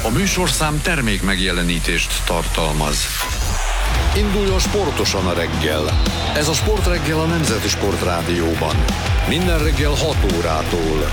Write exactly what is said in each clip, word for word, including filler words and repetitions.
A műsorszám termék megjelenítést tartalmaz. Induljon sportosan a reggel. Ez a Sportreggel a Nemzeti Sportrádióban. Minden reggel hat órától.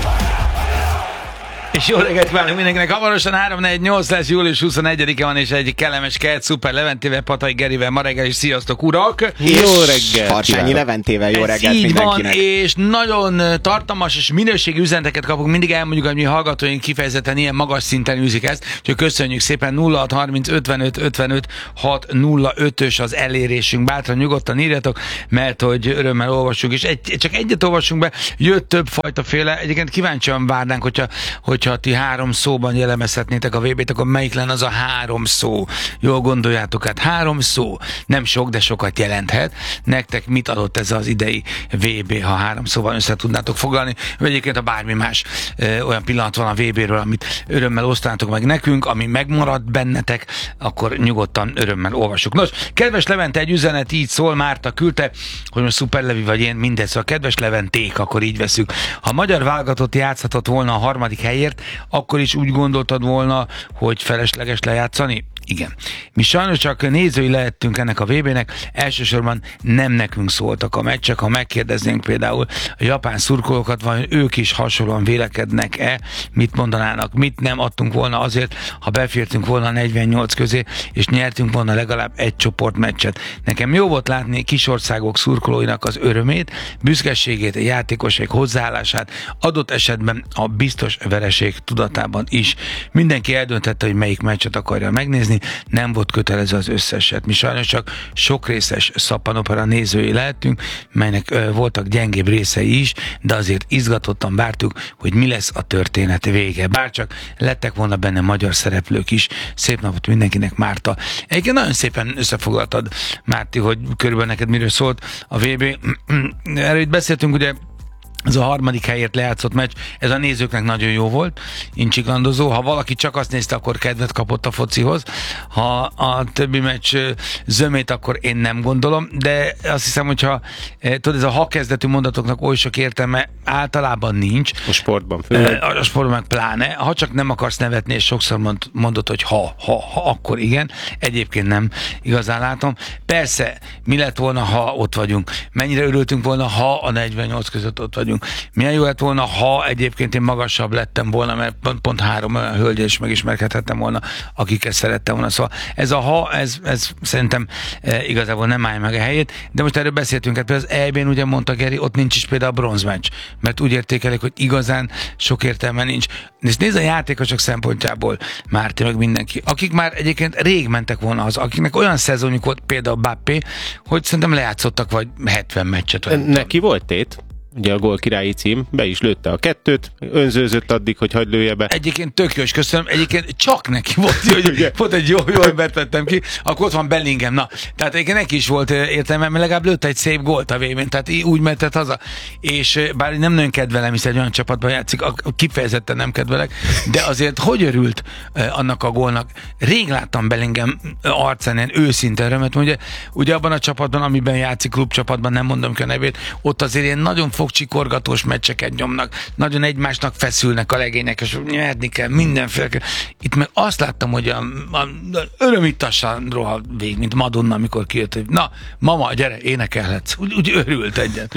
És jó reggelt kívánok mindenkinek, hamarosan három négy nyolc lesz, július huszonegyedike van, és egy kellemes kelt, szuper Leventével, Patai Gerivel ma reggel, és sziasztok urak! Jó reggelt! Harsányi Leventével jó reggelt így mindenkinek! Van, és nagyon tartalmas és minőségi üzeneteket kapunk, mindig elmondjuk, hogy mi hallgatóink kifejezetten ilyen magas szinten űzik ezt, úgyhogy köszönjük szépen. Nulla hat harminc ötvenöt ötvenöt hat nulla ötös az elérésünk, bátran nyugodtan írjatok, mert hogy örömmel olvassunk, és egy, csak egyet olvassunk be, jött több fajta féle, egyébként kíváncsian várnánk, hogyha, hogyha ha ti három szóban jellemezhetnétek a vé bét, akkor melyik lenne az a három szó? Jól gondoljátok, hát három szó. Nem sok, de sokat jelenthet. Nektek mit adott ez az idei vé bé, ha három szóval össze tudnátok foglalni? Vagy egyébként, ha bármi más ö, olyan pillanat van a vé béről, amit örömmel osztanátok meg nekünk, ami megmaradt bennetek, akkor nyugodtan örömmel olvassuk. Nos, kedves Levente, egy üzenet így szól, Márta küldte, hogy most Szuper Levi vagy én, mindegy, szóval kedves Leventék, akkor így veszük. Ha a magyar válogatott játszhatott volna a harmadik helyért, akkor is úgy gondoltad volna, hogy felesleges lejátszani? Igen. Mi sajnos csak nézői lehettünk ennek a vé bének, elsősorban nem nekünk szóltak a meccsek, ha megkérdeznénk például a japán szurkolókat, vagy ők is hasonlóan vélekednek-e, mit mondanának, mit nem adtunk volna azért, ha befértünk volna a negyvennyolc közé, és nyertünk volna legalább egy csoportmeccset. Nekem jó volt látni kisországok szurkolóinak az örömét, büszkeségét, a játékosok hozzáállását, adott esetben a biztos vereség tudatában is. Mindenki eldöntette, hogy melyik meccset akarja megnézni, nem volt kötelező az összeset. Mi sajnos csak sok részes szappanopera nézői lehetünk, melynek ö, voltak gyengébb részei is, de azért izgatottan vártuk, hogy mi lesz a történet vége. Bárcsak lettek volna benne magyar szereplők is. Szép napot mindenkinek, Márta. Egyébként nagyon szépen összefoglaltad, Márti, hogy körülbelül neked miről szólt a vé bé. Erről itt beszéltünk, ugye ez a harmadik helyért lejátszott meccs, ez a nézőknek nagyon jó volt, incsiklandozó. Ha valaki csak azt nézte, akkor kedvet kapott a focihoz. Ha a többi meccs zömét, akkor én nem gondolom, de azt hiszem, hogyha tudod, ez a ha kezdetű mondatoknak oly sok értelme általában nincs. A sportban főleg. A sportban meg pláne. Ha csak nem akarsz nevetni, és sokszor mond, mondod, hogy ha, ha, ha, akkor igen. Egyébként nem igazán látom. Persze, mi lett volna, ha ott vagyunk? Mennyire örültünk volna, ha a negyvennyolc között ott vagyunk? Milyen jó lett volna, ha egyébként én magasabb lettem volna, mert pont, pont három olyan hölgyel is megismerkedhettem volna, akiket szerettem volna. Szóval ez a ha, ez, ez szerintem e, igazából nem állja meg a helyét, de most erről beszéltünk, hát például az é bén ugye mondta Geri, ott nincs is például a bronzmeccs, mert úgy értékelik, hogy igazán sok értelme nincs. És nézd a játékosok szempontjából, Márti, meg mindenki, akik már egyébként rég mentek volna az, akiknek olyan szezonjuk volt, például Bappé, hogy szerintem lejátszottak vagy hetven meccset. Vagy neki volt tét? Ugye a gól királyi cím, be is lőtte a kettőt, önzőzött addig, hogy hagyd lője be. Egyébként tök jó, és köszönöm, egyébként csak neki volt, hogy volt egy jó, jó embert vettem ki, akkor ott van Bellingham, na, tehát egyébként neki is volt értelme, mert legalább lőtte egy szép gólt a vé bén, tehát úgy mehetett haza, és bár nem nagyon kedvelem, hiszen egy olyan csapatban játszik, kifejezetten nem kedvelek, de azért hogy örült annak a gólnak? Rég láttam Bellingham arcán ilyen őszinte örömet, ugye, ugye abban a csapatban, amiben játszik, klubcsapatban, nem mondom ki a nevét, ott azért ilyen nagyon fogcsikorgatós meccseket nyomnak, nagyon egymásnak feszülnek a legények, és nyerni kell, mindenféle kell. Itt meg azt láttam, hogy a, a, a örömittassan rohad végig, mint Madonna, amikor kijött, hogy na, mama, gyere, énekelhetsz. Úgy, úgy örült egyet.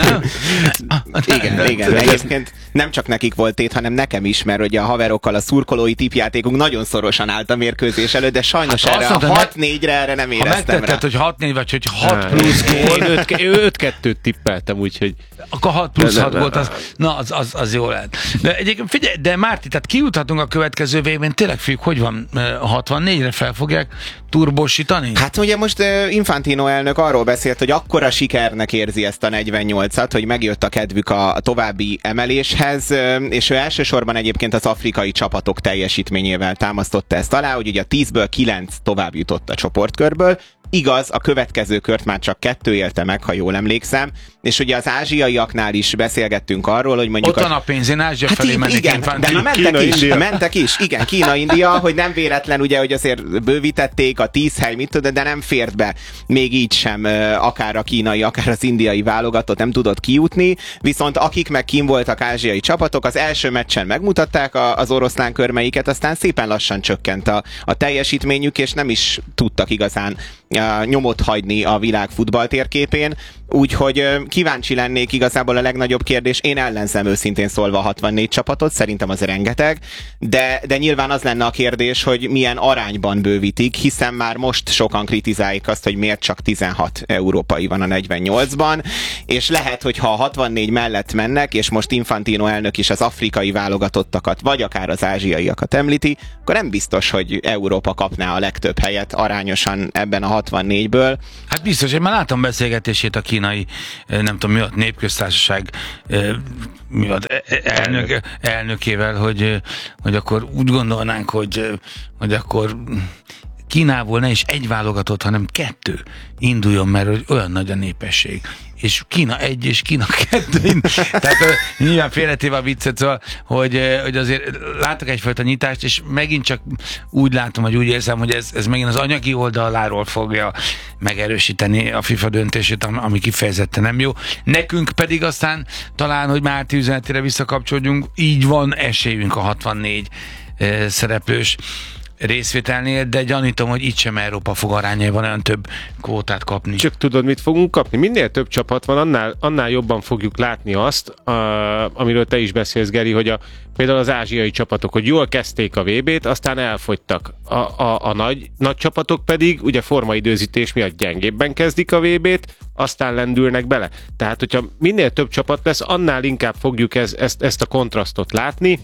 igen, igen. Egyébként nem csak nekik volt tét, hanem nekem is, mert ugye a haverokkal a szurkolói tippjátékunk nagyon szorosan állt a mérkőzés előtt, de sajnos hát erre a hat négyre erre nem éreztem rá. Ha megtetted, hogy hat négy vagy, hogy hat plusz gól. öt kettőt tippeltem, úgyhogy akkor hat plusz hat volt, az, na az, az, az jó lehet. De egyébként figyelj, de Márti, tehát kijuthatunk a következő vé bén, tényleg fiúk, hogy van, hatvannégyre fel fogják turbosítani? Hát ugye most uh, Infantino elnök arról beszélt, hogy akkora sikernek érzi ezt a negyvennyolcat, hogy megjött a kedvük a további emeléshez, uh, és ő elsősorban egyébként az afrikai csapatok teljesítményével támasztotta ezt alá, hogy ugye a tízből kilenc tovább jutott a csoportkörből, Igaz, a következő kört már csak kettő élte meg, ha jól emlékszem, és ugye az ázsiaiaknál is beszélgettünk arról, hogy mondjuk... Ott van a pénz, én Ázsia hát felé mennék. Igen, de na, mentek Kína, is, India. mentek is, igen, Kína, India, hogy nem véletlen, ugye, hogy azért bővítették a tíz hely, mit tudod, de nem fért be még így sem akár a kínai, akár az indiai válogatott nem tudott kijutni, viszont akik meg kín voltak ázsiai csapatok, az első meccsen megmutatták a, az oroszlán körmeiket, aztán szépen lassan csökkent a, a teljesítményük, és nem is tudtak igazán uh, nyomot hagyni a világ futballtérképén, úgyhogy uh, kíváncsi lennék, igazából a legnagyobb kérdés, én ellenzem őszintén szólva a hatvannégy csapatot, szerintem az rengeteg, de, de nyilván az lenne a kérdés, hogy milyen arányban bővítik, hiszen már most sokan kritizálják azt, hogy miért csak tizenhat európai van a negyvennyolcban, és lehet, hogy ha a hatvannégy mellett mennek, és most Infantino elnök is az afrikai válogatottakat, vagy akár az ázsiaiakat említi, akkor nem biztos, hogy Európa kapná a legtöbb helyet arányosan ebben a hatvannégyből. Hát biztos, én már látom beszélgetését a kínai, nem tudom mi ott, népköztársaság mi ott, elnök, elnökével, hogy, hogy akkor úgy gondolnánk, hogy, hogy akkor Kínából ne is egy válogatott, hanem kettő induljon, mert hogy olyan nagy a népesség. És Kína egy, és Kína kettő. Tehát nyilván félretéve a viccet, szóval, hogy, hogy azért látok egyfajta nyitást, és megint csak úgy látom, hogy úgy érzem, hogy ez, ez megint az anyagi oldaláról fogja megerősíteni a FIFA döntését, ami kifejezetten nem jó. Nekünk pedig aztán talán, hogy Márti üzenetére visszakapcsolódjunk, így van esélyünk a hatvannégy eh, szereplős részvételnél, de gyanítom, hogy itt sem Európa fog arányaiban olyan több kvótát kapni. Csak tudod, mit fogunk kapni? Minél több csapat van, annál, annál jobban fogjuk látni azt, a, amiről te is beszélsz, Geri, hogy a, például az ázsiai csapatok, hogy jól kezdték a vé bét, aztán elfogytak. A, a, a nagy, nagy csapatok pedig ugye formaidőzítés miatt gyengébben kezdik a vé bét, aztán lendülnek bele. Tehát, hogyha minél több csapat lesz, annál inkább fogjuk ez, ezt, ezt a kontrasztot látni,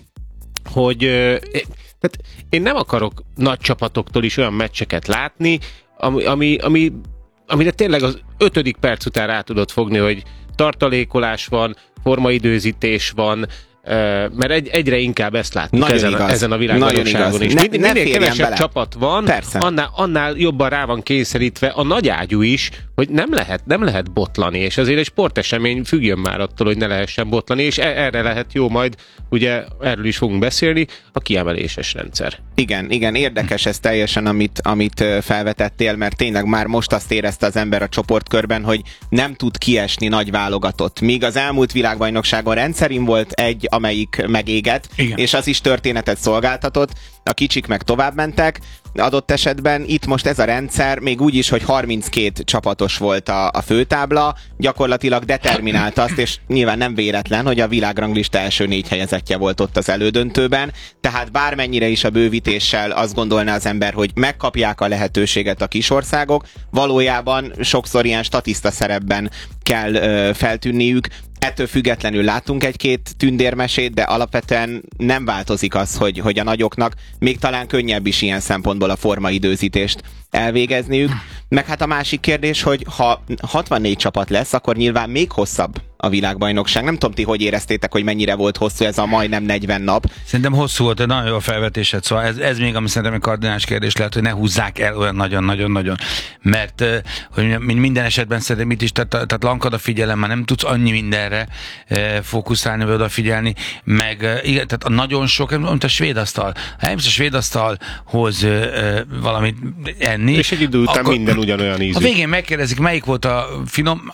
hogy... Tehát én nem akarok nagy csapatoktól is olyan meccseket látni, ami, ami, ami, amire tényleg az ötödik perc után rá tudod fogni, hogy tartalékolás van, formaidőzítés van, mert egy, egyre inkább ezt látjuk ezen a, ezen a világbajnokságon is. Ne, Min, ne minél kevesebb bele. csapat van, annál, annál jobban rá van kényszerítve a nagy ágyú is, hogy nem lehet, nem lehet botlani, és azért egy sportesemény függjön már attól, hogy ne lehessen botlani, és erre lehet jó majd, ugye erről is fogunk beszélni, a kiemeléses rendszer. Igen, igen, érdekes ez teljesen, amit, amit felvetettél, mert tényleg már most azt érezte az ember a csoportkörben, hogy nem tud kiesni nagy válogatott. Míg az elmúlt világbajnokságon rendszerint volt egy, amelyik megégett, igen, és az is történetet szolgáltatott, a kicsik meg tovább mentek, adott esetben itt most ez a rendszer, még úgy is, hogy harminckét csapatos volt a, a főtábla, gyakorlatilag determinált azt, és nyilván nem véletlen, hogy a világranglista első négy helyezettje volt ott az elődöntőben, tehát bármennyire is a bővítéssel azt gondolná az ember, hogy megkapják a lehetőséget a kisországok, valójában sokszor ilyen statiszta szerepben kell ö, feltűnniük. Ettől függetlenül látunk egy-két tündérmesét, de alapvetően nem változik az, hogy, hogy a nagyoknak még talán könnyebb is ilyen szempontból a formaidőzítést elvégezniük. Meg hát a másik kérdés, hogy ha hatvannégy csapat lesz, akkor nyilván még hosszabb a világbajnokság. Nem tudom, ti hogy éreztétek, hogy mennyire volt hosszú ez a majdnem negyven nap. Szerintem hosszú volt, de nagyon jó a felvetésed, szóval ez, ez még, ami szerintem egy kardinális kérdés lehet, hogy ne húzzák el olyan nagyon-nagyon-nagyon. Mert hogy minden esetben szerintem itt is, tehát, tehát lankad a figyelem, már nem tudsz annyi mindenre eh, fókuszálni, vagy odafigyelni, meg eh, igen, tehát a nagyon sok, mint a svéd asztal. Ha elmész a svéd asztalhoz eh, valamit enni. És egy idő után akkor, minden ugyanolyan ízű. A végén megkérdezik, melyik volt a finom,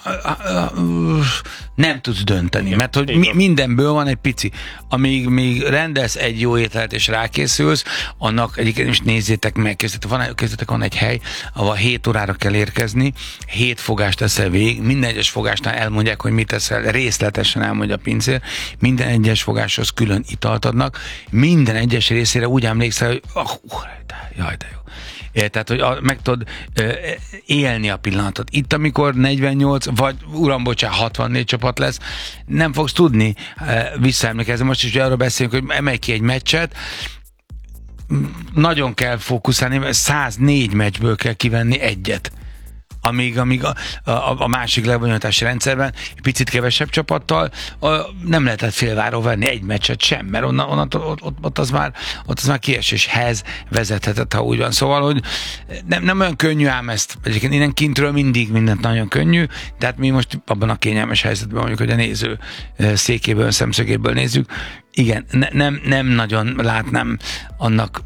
nem tudsz dönteni, igen, mert hogy mi, mindenből van egy pici. Amíg még rendelsz egy jó ételt és rákészülsz, annak egyébként is nézzétek meg, kezdetek, van, kezdetek van egy hely, ahol hét órára kell érkezni, hét fogást teszel végig, minden egyes fogásnál elmondják, hogy mit teszel, részletesen elmondja a pincér, minden egyes fogáshoz külön italt adnak, minden egyes részére úgy emlékszel, hogy oh, jaj, de jó. É, tehát, hogy a, meg tudod ö, élni a pillanatot. Itt, amikor negyvennyolc, vagy uram, bocsánat, hatvannégy csapat lesz, nem fogsz tudni ö, visszaemlékezni. Most is arról beszélünk, hogy emelj ki egy meccset, nagyon kell fókuszálni, mert száznégy meccsből kell kivenni egyet. amíg, amíg a, a, a másik lebonyolítási rendszerben picit kevesebb csapattal a, nem lehetett félváról venni egy meccset sem, mert onnan, onnan ott, ott, ott, az már, ott az már kieséshez vezethetett, ha úgy van. Szóval, hogy nem, nem olyan könnyű ám ezt, egyébként innen kintről mindig mindent nagyon könnyű, tehát mi most abban a kényelmes helyzetben vagyunk, hogy a néző székéből, szemszögéből nézzük. Igen, ne, nem, nem nagyon látnám annak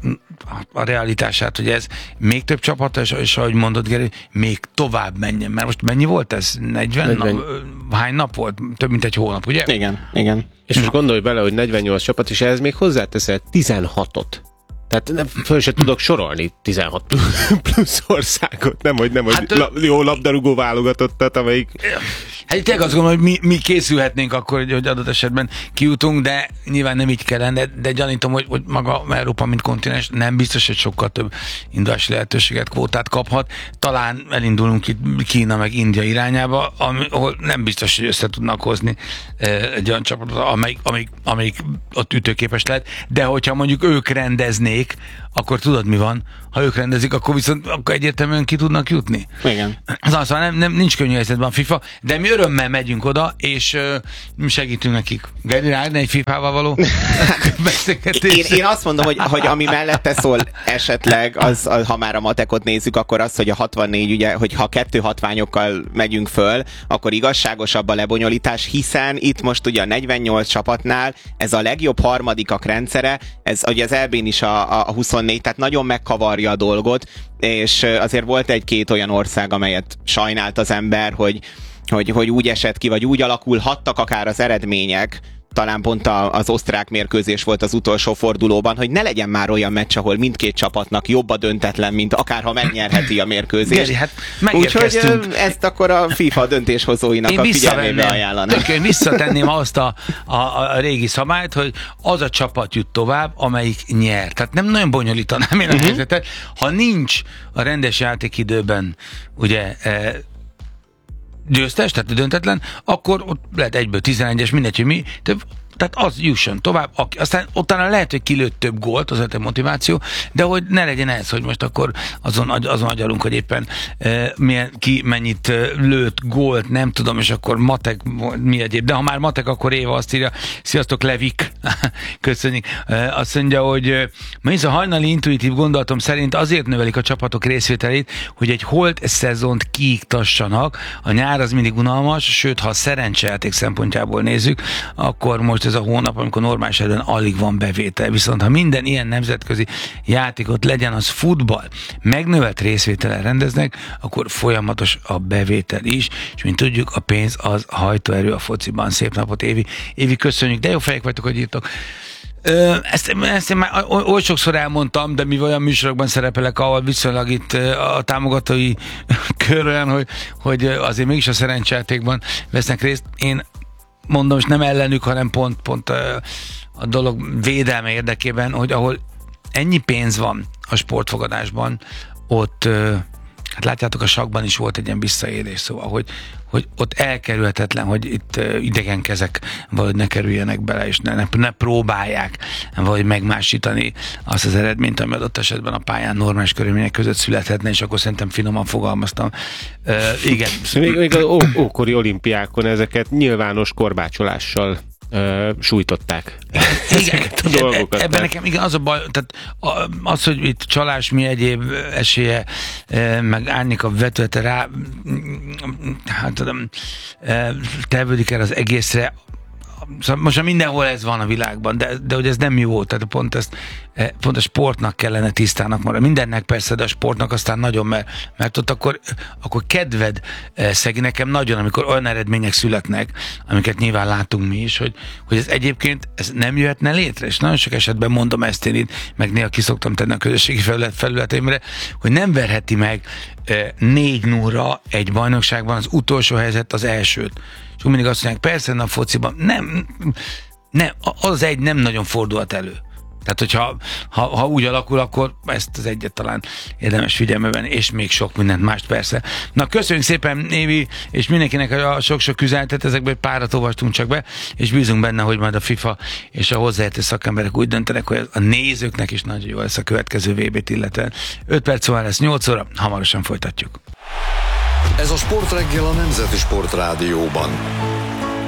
a realitását, hogy ez még több csapat, és, és ahogy mondod, Geri, még tovább menjen. Mert most mennyi volt ez? negyven? negyven. Nap, hány nap volt? Több mint egy hónap, ugye? Igen, igen. És most gondolj bele, hogy negyvennyolc csapat, és ehhez még hozzáteszel tizenhatot. Tehát nem, föl se tudok sorolni tizenhat plusz országot, nem, hogy nem, hogy hát, la, jó labdarúgó válogatottat, amelyik... Hát tényleg azt gondolom, hogy mi, mi készülhetnénk akkor, hogy adott esetben kijutunk, de nyilván nem így kellene, de, de gyanítom, hogy, hogy maga Európa, mint kontinens nem biztos, hogy sokkal több indulási lehetőséget, kvótát kaphat. Talán elindulunk itt Kína meg India irányába, ahol nem biztos, hogy össze tudnak hozni egy olyan csapatot, amelyik, amelyik, amelyik ott ütőképes lehet, de hogyha mondjuk ők rendeznék, akkor tudod mi van? Ha ők rendezik, akkor viszont akkor egyértelműen ki tudnak jutni. Igen. Az szóval nem, nem, nincs könnyű helyzetben a FIFA, de mi örömmel megyünk oda, és uh, segítünk nekik. Geri, rád egy fifával való beszélgetés. Én, én azt mondom, hogy, hogy ami mellette szól esetleg, az, az, ha már a matekot nézzük, akkor az, hogy a hatvannégy, ugye, hogy ha kettő hatványokkal megyünk föl, akkor igazságosabb a lebonyolítás, hiszen itt most ugye a negyvennyolc csapatnál ez a legjobb harmadikak rendszere, ez ugye az é bén is a, a huszonnégy, tehát nagyon megkavarja a dolgot, és azért volt egy-két olyan ország, amelyet sajnált az ember, hogy, hogy, hogy úgy esett ki, vagy úgy alakulhattak akár az eredmények, talán pont az osztrák mérkőzés volt az utolsó fordulóban, hogy ne legyen már olyan meccs, ahol mindkét csapatnak jobb a döntetlen, mint akárha megnyerheti a mérkőzést. Geri, hát úgyhogy ezt akkor a FIFA döntéshozóinak én a figyelmébe ajánlanám. Én visszatenném azt a, a, a régi szabályt, hogy az a csapat jut tovább, amelyik nyer. Tehát nem nagyon bonyolítanám én a uh-huh. helyzetet. Ha nincs a rendes játékidőben ugye e, győztes, tehát döntetlen, akkor ott lehet egyből tizenegyes, mindegy, hogy mi, tehát az jusson tovább, aki, aztán utána lehet, hogy kilőtt több gólt, az a motiváció, de hogy ne legyen ez, hogy most akkor azon, azon agyalunk, hogy éppen e, milyen, ki mennyit e, lőtt gólt, nem tudom, és akkor matek, mi egyéb, de ha már matek, akkor Éva azt írja, sziasztok Levik, köszönjük, e, azt mondja, hogy e, ez a hajnali intuitív gondolatom szerint azért növelik a csapatok részvételét, hogy egy holt szezont kiiktassanak, a nyár az mindig unalmas, sőt, ha a szerencsejáték szempontjából nézzük, akkor most ez a hónap, amikor normális esetben alig van bevétel. Viszont ha minden ilyen nemzetközi játékot, legyen az futball, megnövelt részvétellel rendeznek, akkor folyamatos a bevétel is, és mint tudjuk, a pénz az hajtóerő a fociban. Szép napot, Évi. Évi, köszönjük, de jó fejek vagytok, hogy írtok. Ö, ezt, ezt én már oly sokszor elmondtam, de mi olyan műsorokban szerepelek, ahol viszonylag itt a támogatói kör olyan, hogy, hogy azért mégis a szerencsejátékban vesznek részt. Én mondom, és nem ellenük, hanem pont, pont a dolog védelme érdekében, hogy ahol ennyi pénz van a sportfogadásban, ott, hát látjátok, a sakkban is volt egy ilyen visszaélés, szóval, hogy, hogy ott elkerülhetetlen, hogy itt idegen kezek valahogy ne kerüljenek bele, és ne, ne próbálják valahogy megmásítani azt az eredményt, ami adott esetben a pályán normális körülmények között születhetne, és akkor szerintem finoman fogalmaztam. Uh, igen. Még, még az ó, ókori olimpiákon ezeket nyilvános korbácsolással Uh, sújtották. Igen, a dolgokat. Ebben nekem igen, az a baj, tehát az, hogy itt csalás mi egyéb esélye, meg árnyék a vetülete rá, hát tudom, tevődik el az egészre. Szóval most mindenhol ez van a világban, de, de hogy ez nem jó, tehát pont, ezt, pont a sportnak kellene tisztának maradni. Mindennek persze, de a sportnak aztán nagyon, mert, mert ott akkor, akkor kedved szegi nekem nagyon, amikor olyan eredmények születnek, amiket nyilván látunk mi is, hogy, hogy ez egyébként ez nem jöhetne létre, és nagyon sok esetben mondom ezt én itt, meg néha ki szoktam tenni a közösségi felület, felületeimre, hogy nem verheti meg négy nullra egy bajnokságban az utolsó helyzet az elsőt. És mindig azt mondják, persze, a fociban nem, nem, az egy nem nagyon fordulhat elő. Tehát, hogyha ha, ha úgy alakul, akkor ezt az egyet talán érdemes figyelme venni, és még sok mindent mást persze. Na, köszönjük szépen, Évi, és mindenkinek a sok-sok üzenetet, ezekből párat olvastunk csak be, és bízunk benne, hogy majd a FIFA és a hozzáértő szakemberek úgy döntenek, hogy a nézőknek is nagyon jó lesz a következő vé bét illetően. öt perc szóval lesz nyolc óra, hamarosan folytatjuk. Ez a Sportreggel a Nemzeti Sportrádióban.